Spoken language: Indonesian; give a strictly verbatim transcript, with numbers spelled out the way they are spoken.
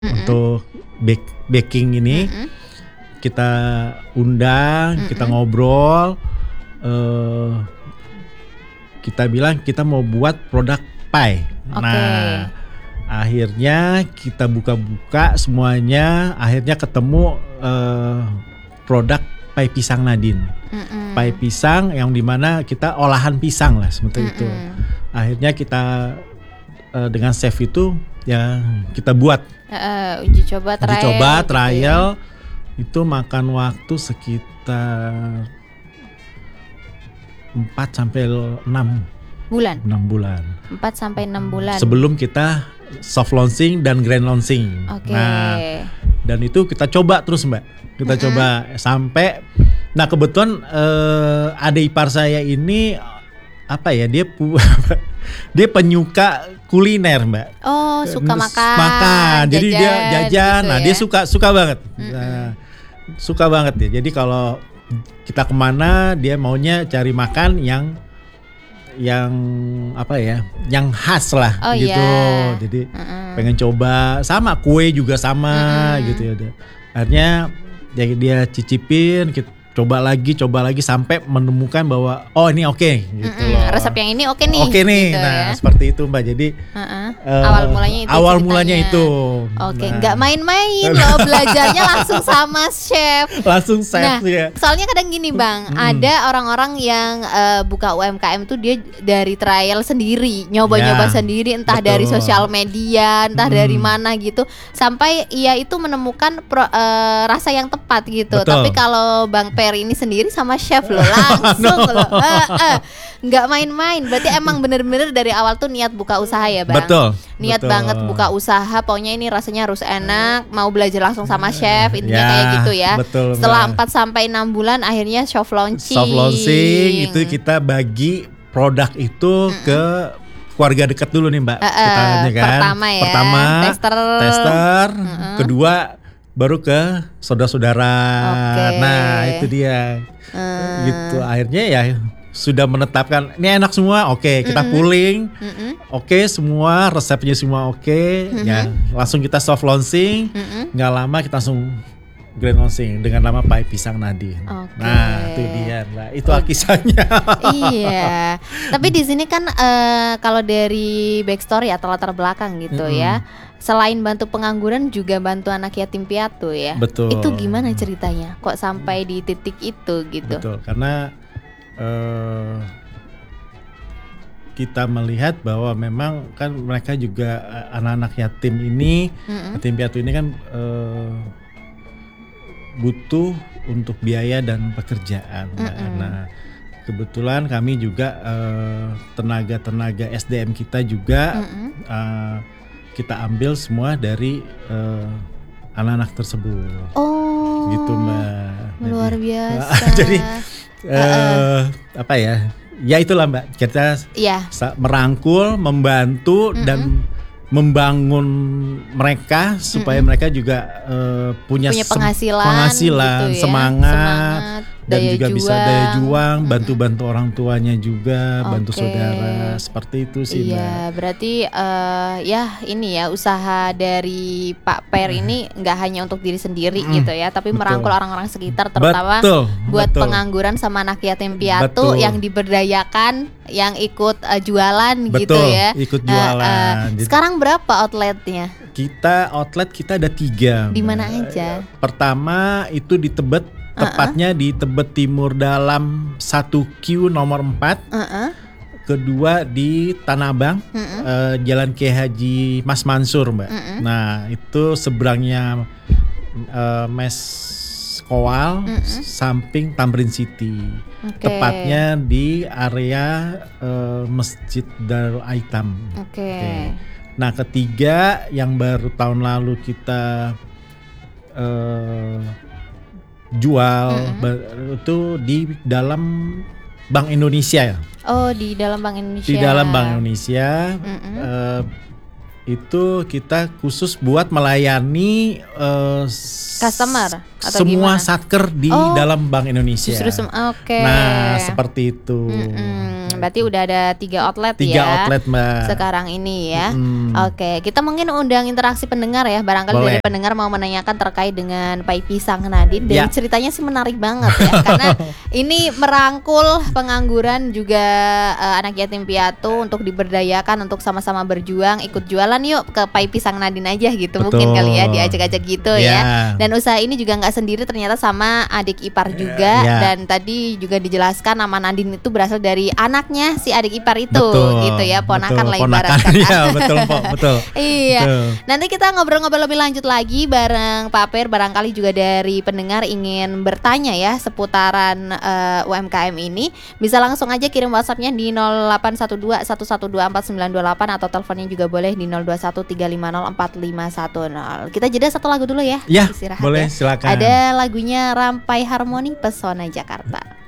Mhm. Untuk bake baking ini Mhm. kita undang, Mhm. kita ngobrol, eee, kita bilang kita mau buat produk pie. Oke. Nah, akhirnya kita buka-buka semuanya, akhirnya ketemu, eee, produk pie pisang Nadine. Pie Mhm. pisang yang dimana kita olahan pisang lah seperti itu. Mhm. Akhirnya kita, eee, dengan chef itu ya kita buat. Heeh, uji coba Uji trial coba, gitu ya. trial, itu makan waktu sekitar empat sampai enam Bulan? enam bulan. empat sampai enam bulan. Sebelum kita soft launching dan grand launching. Oke. Nah, dan itu kita coba terus Mbak. Kita Mhm. coba sampai, nah kebetulan eh, adik ipar saya ini apa ya, dia pu, dia penyuka kuliner Mbak. Oh, suka makan. Makan. Jadi dia jajan. gitu Nah ya. dia suka suka banget. Mhm. Nah, suka banget ya. Jadi kalau kita kemana dia maunya cari makan yang yang apa ya, yang khas lah Oh, gitu. iya. Jadi Mhm. pengen coba, sama kue juga sama Mhm. gitu ya. Akhirnya dia, dia cicipin, kita coba lagi, coba lagi sampai menemukan bahwa oh ini oke okay, gitu Mhm. loh. Resep yang ini oke nih. Oke nih. Gitu Nah, ya. seperti itu Mbak. Jadi Heeh. eh, Awal mulanya itu Awal ceritanya. mulanya itu. Oke, Nah. nggak main-main loh, belajarnya langsung sama chef. Langsung chef Nah, ya. soalnya kadang gini Bang, Mm-mm. ada orang-orang yang eh, buka U M K M tuh dia dari trial sendiri, nyoba-nyoba Ya, sendiri, entah betul. dari sosial media, entah Mm. dari mana gitu, sampai ia itu menemukan pro- eh, rasa yang tepat gitu. Betul. Tapi kalau Bang Perry ini sendiri sama chef loh, langsung No. loh, Eh, eh. nggak main-main. Berarti emang bener-bener dari awal tuh niat buka usaha ya Bang. Betul. Niat betul. banget buka usaha, pokoknya ini rasanya harus enak, mau belajar langsung sama chef, intinya Ya, kayak gitu ya. betul, Setelah Mbak. empat sampai enam bulan akhirnya soft launching. Soft launching itu kita bagi produk itu ke keluarga dekat dulu nih Mbak. Eh, eh, Kita kan. pertama ya, Pertama tester. tester, Mm-mm. kedua baru ke saudara-saudara. Oke. Nah, itu dia. Hmm. Gitu akhirnya ya sudah menetapkan ini enak semua, oke kita Mm-mm. pooling, Mm-mm. oke semua resepnya semua oke, ya langsung kita soft launching, Mm-mm. nggak lama kita langsung grand launching dengan nama pie pisang Nadine. Oke. Nah itu dia, nah itu kisahnya. Iya, tapi di sini kan eh, kalau dari backstory atau latar belakang gitu Mm-mm. ya, selain bantu pengangguran juga bantu anak yatim piatu ya. Betul. Itu gimana ceritanya? Kok sampai di titik itu gitu? Betul, karena eh, kita melihat bahwa memang kan mereka juga eh, anak-anak yatim ini, Mm-mm. yatim piatu ini kan eh, butuh untuk biaya dan pekerjaan. Nah, Mm-mm. nah, kebetulan kami juga eh, tenaga-tenaga S D M kita juga Mm-mm. eh, kita ambil semua dari eh, anak-anak tersebut. Oh, Gitu Mbak. luar Jadi- biasa. Jadi eh, apa ya? Ya itulah Mbak. Kita ya, sa- merangkul, membantu Mm-mm. dan membangun mereka supaya Mm-mm. mereka juga eh, punya, punya sem- penghasilan, penghasilan, gitu ya. semangat, Semangat, dan daya juga bisa juang. daya juang, bantu-bantu orang tuanya juga, bantu Oke. saudara, seperti itu sih Mbak. Iya, berarti eh, ya ini ya usaha dari Pak Per ini nggak hanya untuk diri sendiri Mm, gitu ya, tapi betul. merangkul orang-orang sekitar, terutama Betul, buat betul. pengangguran sama anak yatim piatu Betul. yang diberdayakan, yang ikut eh, jualan gitu Betul, ya. ikut Eh, jualan. eh, Jadi sekarang berapa outletnya? kita outlet kita ada tiga. Di mana Mbak. aja? Pertama itu di Tebet, tepatnya di Tebet Timur Dalam satu Q nomor empat. Heeh, Kedua di Tanah Abang, heeh, eh, Jalan Kiai Haji Mas Mansur Mbak. Mm-mm. Nah itu seberangnya eh, Mes Kowal, Mm-mm. samping Tamrin City. Oke. Tepatnya di area eh, Masjid Darul Aitam. Oke. Oke. Nah ketiga yang baru tahun lalu kita eh, jual Mm-mm. ba- itu di dalam Bank Indonesia ya. Oh, di dalam Bank Indonesia. Di dalam Bank Indonesia Mm-mm. eh, itu kita khusus buat melayani uh, customer atau semua gimana? satker di Oh, dalam Bank Indonesia. Justru sem- oke. Nah, seperti itu. Mm-mm. Berarti udah ada tiga outlet Tiga ya. outlet, Mbak. Sekarang ini ya. Mm. Oke, kita mungkin undang interaksi pendengar ya. Barangkali Boleh. dari pendengar mau menanyakan terkait dengan Pai Pisang Nadine. Dan Ya. ceritanya sih menarik banget ya. Karena ini merangkul pengangguran juga eh, anak yatim piatu untuk diberdayakan, untuk sama-sama berjuang. Ikut jualan yuk ke Pai Pisang Nadine aja gitu. Betul. Mungkin kali ya, diajak-ajak gitu Ya. ya. Dan usaha ini juga nggak sendiri, ternyata sama adik ipar juga. Ya. Dan tadi juga dijelaskan nama Nadine itu berasal dari anaknya si adik ipar itu. Betul, Gitu ya, ponakan betul, lah ponakan. ibaratkan. Iya, betul, Pok, betul. Iya. Betul. Nanti kita ngobrol-ngobrol lebih lanjut lagi bareng Pak Per. Barangkali juga dari pendengar ingin bertanya ya seputaran uh, U M K M ini, bisa langsung aja kirim WhatsApp-nya di nol delapan satu dua satu satu dua empat sembilan dua delapan atau teleponnya juga boleh di nol dua satu tiga lima nol empat lima satu nol. Kita jeda satu lagu dulu ya. Ya, Istirahat boleh, ya. silakan. Ada lagunya Rampai Harmoni Pesona Jakarta.